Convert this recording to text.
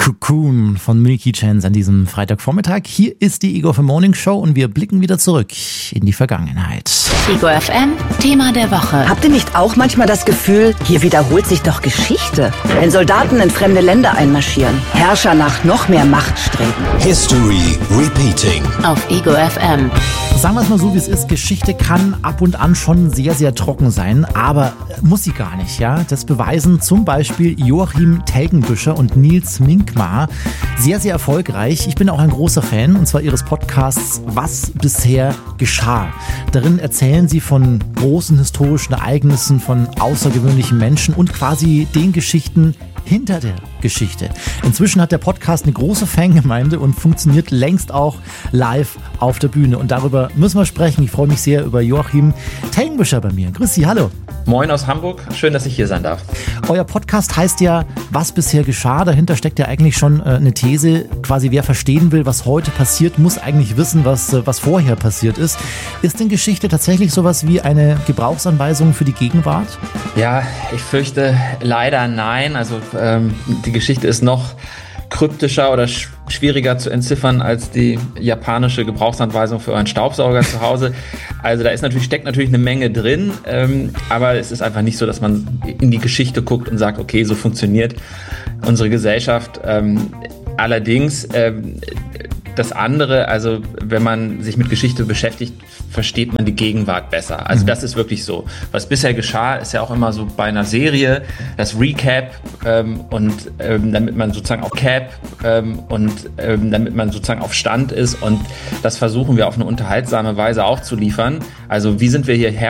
Cocoon von Milky Chance an diesem Freitagvormittag. Hier ist die Ego FM Morning Show und wir blicken wieder zurück in die Vergangenheit. Ego FM, Thema der Woche. Habt ihr nicht auch manchmal das Gefühl, hier wiederholt sich doch Geschichte? Wenn Soldaten in fremde Länder einmarschieren, Herrscher nach noch mehr Macht streben. History repeating. Auf Ego FM. Sagen wir es mal so, wie es ist. Geschichte kann ab und an schon sehr, sehr trocken sein, aber muss sie gar nicht, ja. Das beweisen zum Beispiel Joachim Telgenbüscher und Nils Minkmar. Sehr, sehr erfolgreich. Ich bin auch ein großer Fan, und zwar ihres Podcasts Was bisher geschah. Darin erzählen sie von großen historischen Ereignissen, von außergewöhnlichen Menschen und quasi den Geschichten hinter der Geschichte. Inzwischen hat der Podcast eine große Fangemeinde und funktioniert längst auch live auf der Bühne. Und darüber müssen wir sprechen. Ich freue mich sehr über Joachim Telgenbüscher bei mir. Grüß Sie, hallo. Moin aus Hamburg, schön, dass ich hier sein darf. Euer Podcast heißt ja, was bisher geschah. Dahinter steckt ja eigentlich schon eine These, quasi wer verstehen will, was heute passiert, muss eigentlich wissen, was vorher passiert ist. Ist denn Geschichte tatsächlich sowas wie eine Gebrauchsanweisung für die Gegenwart? Ja, ich fürchte leider nein. Also die Geschichte ist noch kryptischer oder schwieriger zu entziffern als die japanische Gebrauchsanweisung für euren Staubsauger zu Hause. Also da steckt natürlich eine Menge drin, aber es ist einfach nicht so, dass man in die Geschichte guckt und sagt, okay, so funktioniert unsere Gesellschaft. Allerdings das andere, also wenn man sich mit Geschichte beschäftigt, versteht man die Gegenwart besser. Also das ist wirklich so. Was bisher geschah, ist ja auch immer so bei einer Serie, das Recap damit man sozusagen auf damit man sozusagen auf Stand ist, und das versuchen wir auf eine unterhaltsame Weise auch zu liefern. Also wie sind wir hierher